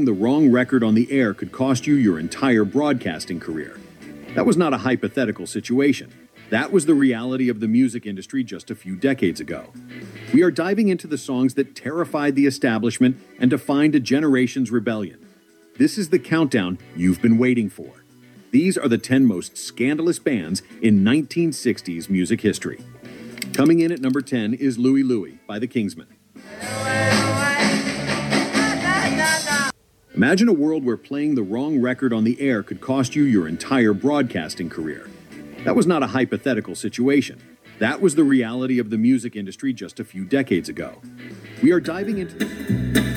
playing the wrong record on the air could cost you your entire broadcasting career. That was not a hypothetical situation. That was the reality of the music industry just a few decades ago. We are diving into the songs that terrified the establishment and defined a generation's rebellion. This is the countdown you've been waiting for. These are the 10 most scandalous bands in 1960s music history. Coming in at number 10 is Louie Louie by the Kingsmen. Imagine a world where playing the wrong record on the air could cost you your entire broadcasting career. That was not a hypothetical situation. That was the reality of the music industry just a few decades ago. We are diving into